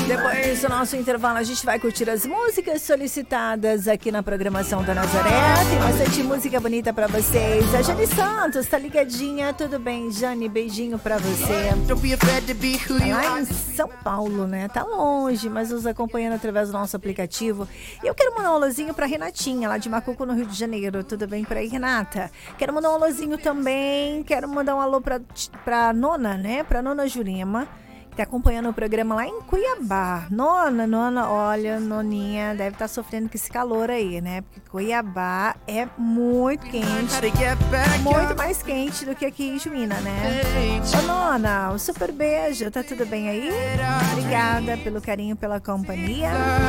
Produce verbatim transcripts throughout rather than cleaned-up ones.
Depois do nosso intervalo, a gente vai curtir as músicas solicitadas aqui na programação da Nazaré. Tem bastante música bonita pra vocês. A Jane Santos tá ligadinha. Tudo bem, Jane? Beijinho pra você. Tá lá em São Paulo, né? Tá longe, mas nos acompanhando através do nosso aplicativo. E eu quero mandar um alôzinho pra Renatinha, lá de Macuco, no Rio de Janeiro. Tudo bem por aí, Renata? Quero mandar um alôzinho também. Quero mandar um alô pra, pra Nona, né? Pra Nona Jurema, que tá acompanhando o programa lá em Cuiabá. Nona, nona, olha, noninha, deve estar tá sofrendo com esse calor aí, né? Porque Cuiabá é muito quente, muito mais quente do que aqui em Juína, né? Ô, nona, um super beijo, tá tudo bem aí? Obrigada pelo carinho, pela companhia.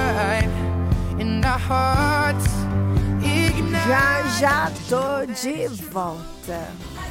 Já, já tô de volta.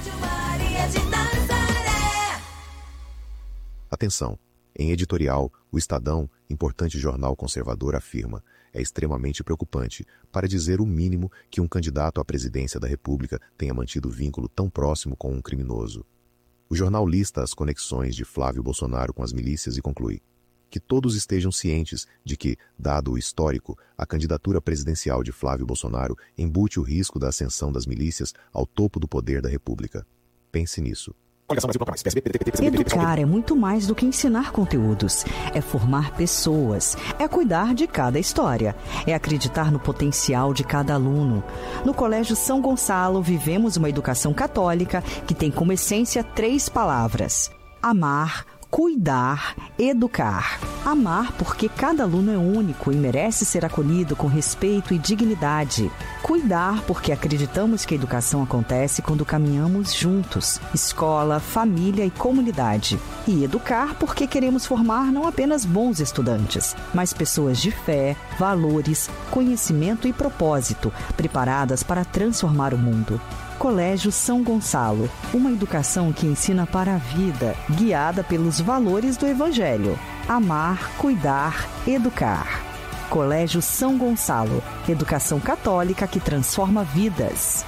Atenção! Em editorial, o Estadão, importante jornal conservador, afirma: é extremamente preocupante, para dizer o mínimo, que um candidato à presidência da República tenha mantido vínculo tão próximo com um criminoso. O jornal lista as conexões de Flávio Bolsonaro com as milícias e conclui: que todos estejam cientes de que, dado o histórico, a candidatura presidencial de Flávio Bolsonaro embute o risco da ascensão das milícias ao topo do poder da República. Pense nisso. Educar é muito mais do que ensinar conteúdos. É formar pessoas. É cuidar de cada história. É acreditar no potencial de cada aluno. No Colégio São Gonçalo, vivemos uma educação católica que tem como essência três palavras: amar, cuidar, educar. Amar porque cada aluno é único e merece ser acolhido com respeito e dignidade. Cuidar porque acreditamos que a educação acontece quando caminhamos juntos, escola, família e comunidade. E educar porque queremos formar não apenas bons estudantes, mas pessoas de fé, valores, conhecimento e propósito, preparadas para transformar o mundo. Colégio São Gonçalo, uma educação que ensina para a vida, guiada pelos valores do Evangelho. Amar, cuidar, educar. Colégio São Gonçalo, educação católica que transforma vidas.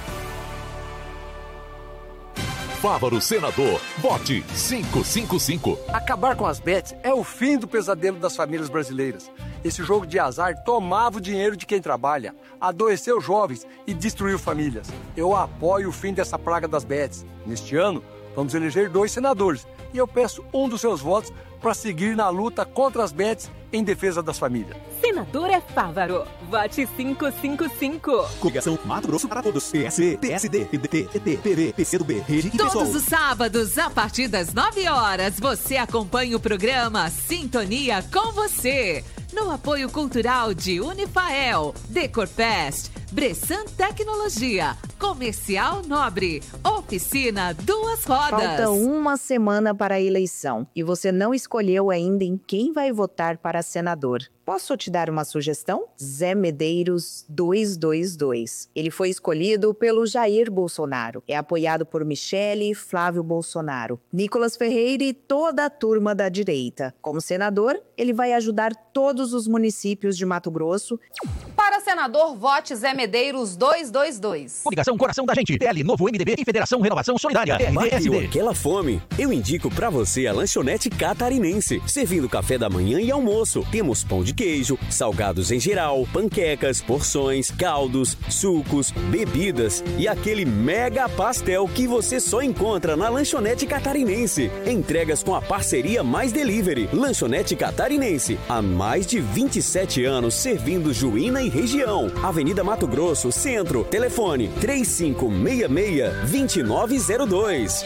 Fávaro Senador, vote cinco cinco cinco. Acabar com as bets é o fim do pesadelo das famílias brasileiras. Esse jogo de azar tomava o dinheiro de quem trabalha, adoeceu jovens e destruiu famílias. Eu apoio o fim dessa praga das bets. Neste ano, vamos eleger dois senadores e eu peço um dos seus votos para seguir na luta contra as bets em defesa das famílias. Senador é Fávaro. Vote cinco cinco cinco. Coligação Mato Grosso para Todos. P S B, P S D, P D T, P T, P V, P C do B, Rede e Todos os sábados, a partir das nove horas, você acompanha o programa Sintonia com Você. No apoio cultural de Unifael, Decorpest, Bressan Tecnologia, Comercial Nobre, Oficina Duas Rodas. Falta uma semana para a eleição e você não escolheu ainda em quem vai votar para senador. Posso te dar uma sugestão? Zé Medeiros duzentos e vinte e dois. Ele foi escolhido pelo Jair Bolsonaro. É apoiado por Michele e Flávio Bolsonaro, Nicolas Ferreira e toda a turma da direita. Como senador, ele vai ajudar todos os municípios de Mato Grosso. Para senador, vote Zé Medeiros duzentos e vinte e dois. Coligação Coração da Gente, P L, Novo M D B e Federação Renovação Solidária. Bateu aquela fome? Eu indico pra você a Lanchonete Catarinense. Servindo café da manhã e almoço. Temos pão de queijo, salgados em geral, panquecas, porções, caldos, sucos, bebidas e aquele mega pastel que você só encontra na Lanchonete Catarinense. Entregas com a parceria Mais Delivery. Lanchonete Catarinense, há mais de vinte e sete anos servindo Juína e região. Avenida Mato Grosso, Centro. Telefone três cinco seis seis, dois nove zero dois.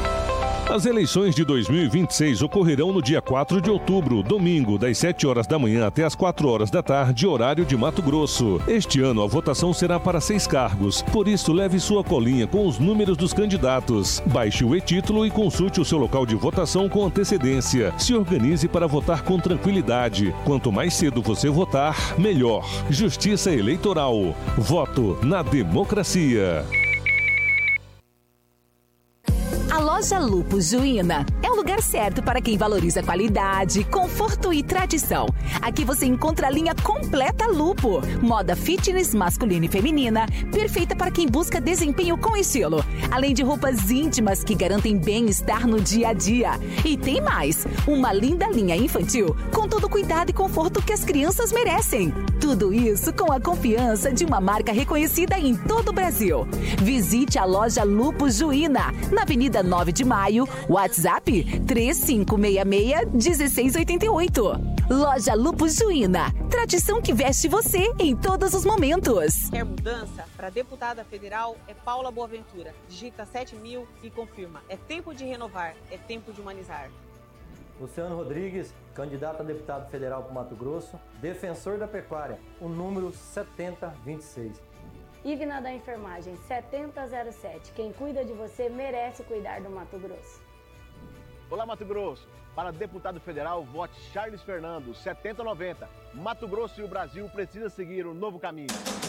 As eleições de dois mil e vinte e seis ocorrerão no dia quatro de outubro, domingo, das sete horas da manhã até as quatro horas da tarde, horário de Mato Grosso. Este ano a votação será para seis cargos, por isso leve sua colinha com os números dos candidatos. Baixe o e-título e consulte o seu local de votação com antecedência. Se organize para votar com tranquilidade. Quanto mais cedo você votar, melhor. Justiça Eleitoral. Voto na democracia. A Loja Lupo Juína é o lugar certo para quem valoriza qualidade, conforto e tradição. Aqui você encontra a linha completa Lupo. Moda fitness masculina e feminina, perfeita para quem busca desempenho com estilo. Além de roupas íntimas que garantem bem-estar no dia a dia. E tem mais, uma linda linha infantil com todo o cuidado e conforto que as crianças merecem. Tudo isso com a confiança de uma marca reconhecida em todo o Brasil. Visite a loja Lupo Juína, na Avenida nove de Maio, WhatsApp três cinco seis seis, um seis oito oito. Loja Lupo Juína, tradição que veste você em todos os momentos. Quer mudança? Para deputada federal é Paula Boaventura. Digita sete mil e confirma. É tempo de renovar, é tempo de humanizar. Luciano Rodrigues, candidato a deputado federal para Mato Grosso, defensor da pecuária, o número setenta vinte e seis. Ivna da Enfermagem, setenta zero sete. Quem cuida de você merece cuidar do Mato Grosso. Olá, Mato Grosso. Para deputado federal, vote Charles Fernando, setenta noventa. Mato Grosso e o Brasil precisam seguir um novo caminho.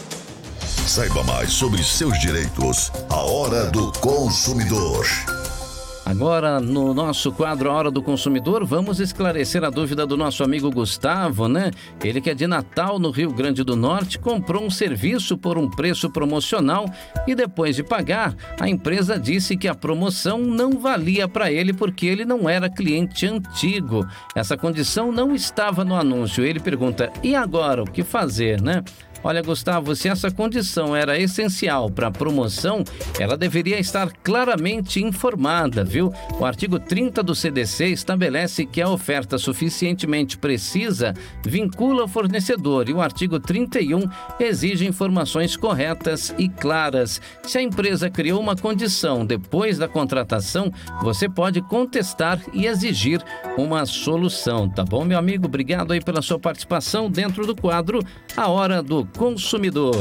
Saiba mais sobre seus direitos. A Hora do Consumidor. Agora, no nosso quadro A Hora do Consumidor, vamos esclarecer a dúvida do nosso amigo Gustavo, né? Ele que é de Natal, no Rio Grande do Norte, comprou um serviço por um preço promocional e depois de pagar, a empresa disse que a promoção não valia para ele porque ele não era cliente antigo. Essa condição não estava no anúncio. Ele pergunta, e agora, o que fazer, né? Olha, Gustavo, se essa condição era essencial para a promoção, ela deveria estar claramente informada, viu? O artigo trinta do C D C estabelece que a oferta suficientemente precisa vincula o fornecedor e o artigo trinta e um exige informações corretas e claras. Se a empresa criou uma condição depois da contratação, você pode contestar e exigir uma solução, tá bom, meu amigo? Obrigado aí pela sua participação dentro do quadro A Hora do Consumidor.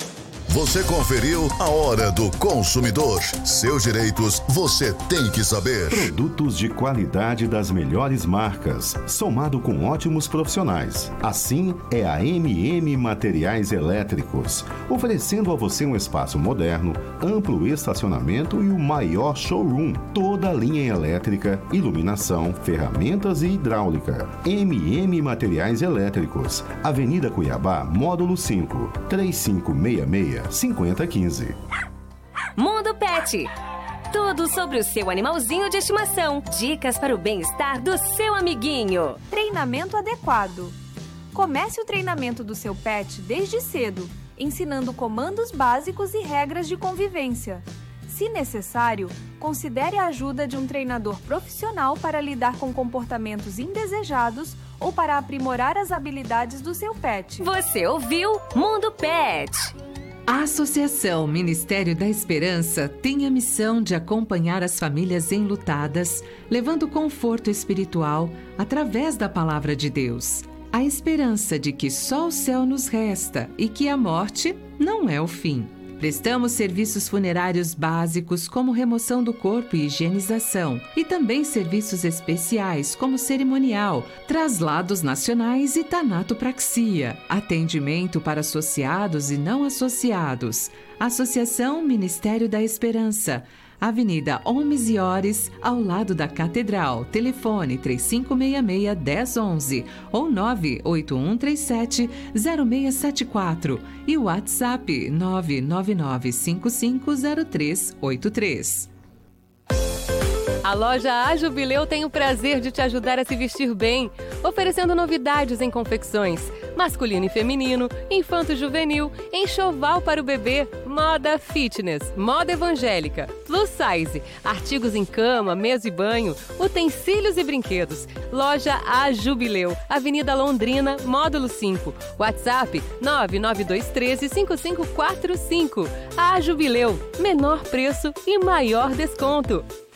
Você conferiu A Hora do Consumidor. Seus direitos você tem que saber. Produtos de qualidade das melhores marcas, somado com ótimos profissionais. Assim é a M M Materiais Elétricos, oferecendo a você um espaço moderno, amplo estacionamento e o maior showroom. Toda a linha elétrica, iluminação, ferramentas e hidráulica. M M Materiais Elétricos, Avenida Cuiabá, Módulo cinco, três cinco seis seis. cinquenta quinze. Mundo Pet. Tudo sobre o seu animalzinho de estimação. Dicas para o bem-estar do seu amiguinho. Treinamento adequado. Comece o treinamento do seu pet desde cedo, ensinando comandos básicos e regras de convivência. Se necessário, considere a ajuda de um treinador profissional para lidar com comportamentos indesejados ou para aprimorar as habilidades do seu pet. Você ouviu Mundo Pet. A Associação Ministério da Esperança tem a missão de acompanhar as famílias enlutadas, levando conforto espiritual através da Palavra de Deus. A esperança de que só o céu nos resta e que a morte não é o fim. Prestamos serviços funerários básicos como remoção do corpo e higienização, e também serviços especiais como cerimonial, traslados nacionais e tanatopraxia, atendimento para associados e não associados. Associação Ministério da Esperança, Avenida Holmes e Ores, ao lado da Catedral. Telefone três cinco seis seis, um zero um um ou nove oito um três sete, zero seis sete quatro e o WhatsApp nove nove nove cinco cinco zero três oito três. A loja A Jubileu tem o prazer de te ajudar a se vestir bem, oferecendo novidades em confecções, masculino e feminino, infanto-juvenil, enxoval para o bebê, moda fitness, moda evangélica, plus size, artigos em cama, mesa e banho, utensílios e brinquedos. Loja A Jubileu, Avenida Londrina, Módulo cinco, WhatsApp nove nove dois um três cinco cinco quatro cinco. A Jubileu, menor preço e maior desconto.